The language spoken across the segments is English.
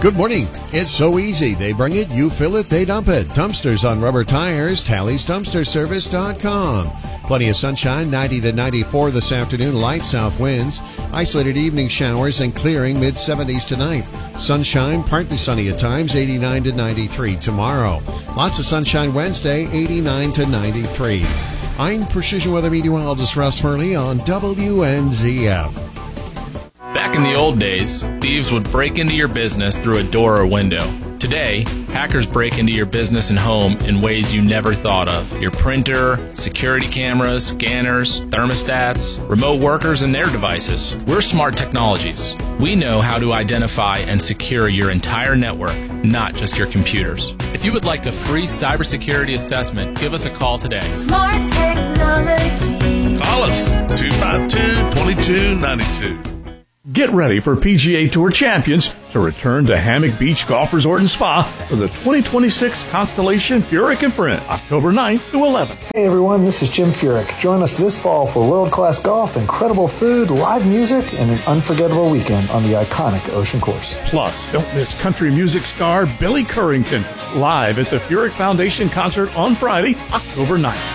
Good morning. It's so easy. They bring it, you fill it, they dump it. Dumpsters on rubber tires, TallysDumpsterService.com. Plenty of sunshine, 90 to 94 this afternoon, light south winds. Isolated evening showers and clearing, mid-70s tonight. Sunshine, partly sunny at times, 89 to 93 tomorrow. Lots of sunshine Wednesday, 89 to 93. I'm Precision Weather Meteorologist Russ Murley on WNZF. Back in the old days, thieves would break into your business through a door or window. Today, hackers break into your business and home in ways you never thought of. Your printer, security cameras, scanners, thermostats, remote workers, and their devices. We're Smart Technologies. We know how to identify and secure your entire network, not just your computers. If you would like a free cybersecurity assessment, give us a call today. Smart Technologies. Call us, 252-2292. Get ready for PGA Tour champions to return to Hammock Beach Golf Resort and Spa for the 2026 Constellation Furyk and Friends, October 9th to 11th. Hey everyone, this is Jim Furyk. Join us this fall for world-class golf, incredible food, live music, and an unforgettable weekend on the iconic Ocean Course. Plus, don't miss country music star Billy Currington live at the Furyk Foundation concert on Friday, October 9th.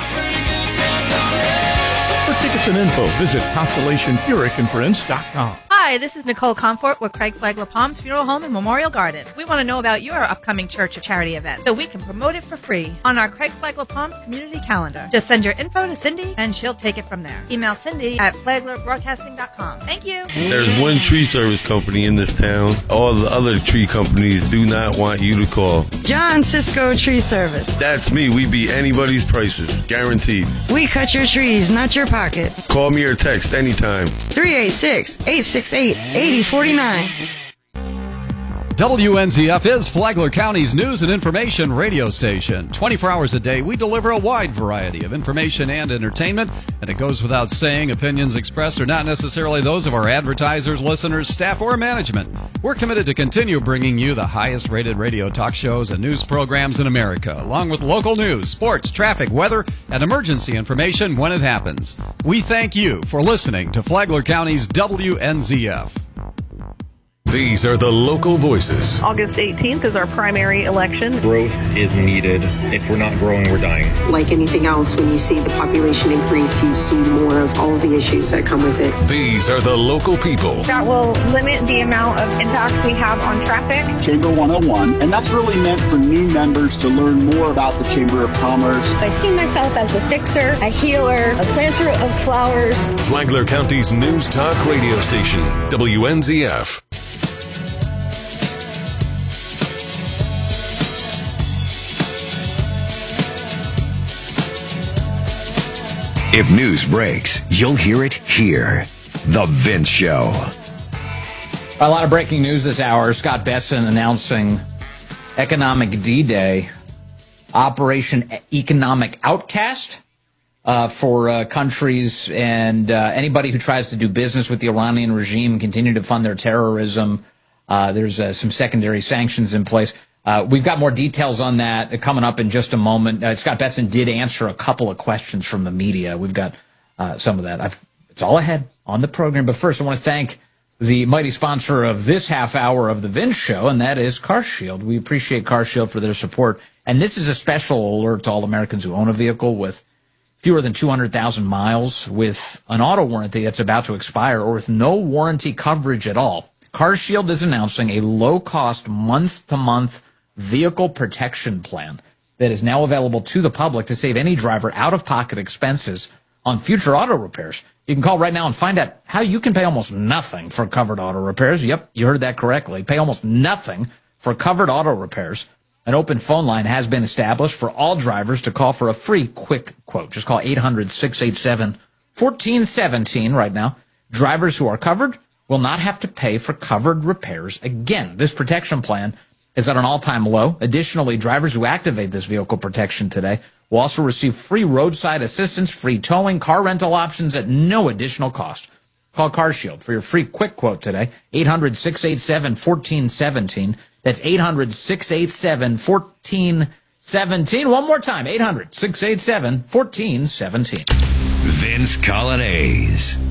For tickets and info, visit ConstellationFurykandFriends.com. Hi, this is Nicole Comfort with Craig Flagler Palms Funeral Home and Memorial Garden. We want to know about your upcoming church or charity event so we can promote it for free on our Craig Flagler Palms community calendar. Just send your info to Cindy and she'll take it from there. Email Cindy at FlaglerBroadcasting.com. Thank you. There's one tree service company in this town. All the other tree companies do not want you to call. John Cisco Tree Service. That's me. We beat anybody's prices. Guaranteed. We cut your trees, not your pockets. Call me or text anytime. 386-868-8049. WNZF is Flagler County's news and information radio station. 24 hours a day, we deliver a wide variety of information and entertainment, and it goes without saying, opinions expressed are not necessarily those of our advertisers, listeners, staff, or management. We're committed to continue bringing you the highest-rated radio talk shows and news programs in America, along with local news, sports, traffic, weather, and emergency information when it happens. We thank you for listening to Flagler County's WNZF. These are the local voices. August 18th is our primary election. Growth is needed. If we're not growing, we're dying. Like anything else, when you see the population increase, you see more of all of the issues that come with it. These are the local people. That will limit the amount of impact we have on traffic. Chamber 101, and that's really meant for new members to learn more about the Chamber of Commerce. I see myself as a fixer, a healer, a planter of flowers. Flagler County's news talk radio station, WNZF. If news breaks, you'll hear it here. The Vince Show. A lot of breaking news this hour. Scott Besson announcing Economic D-Day, Operation Economic Outcast for countries and anybody who tries to do business with the Iranian regime, continue to fund their terrorism. There's some secondary sanctions in place. We've got more details on that coming up in just a moment. Scott Besson did answer a couple of questions from the media. We've got some of that. It's all ahead on the program. But first, I want to thank the mighty sponsor of this half hour of the Vince Show, and that is CarShield. We appreciate CarShield for their support. And this is a special alert to all Americans who own a vehicle with fewer than 200,000 miles, with an auto warranty that's about to expire, or with no warranty coverage at all. CarShield is announcing a low-cost month-to-month vehicle protection plan that is now available to the public to save any driver out-of-pocket expenses on future auto repairs. You can call right now and find out how you can pay almost nothing for covered auto repairs. Yep, you heard that correctly. Pay almost nothing for covered auto repairs. An open phone line has been established for all drivers to call for a free quick quote. Just call 800-687-1417 right now. Drivers who are covered will not have to pay for covered repairs again. This protection plan is at an all-time low. Additionally, drivers who activate this vehicle protection today will also receive free roadside assistance, free towing, car rental options at no additional cost. Call CarShield for your free quick quote today, 800-687-1417. That's 800-687-1417. One more time, 800-687-1417. Vince Colonnese.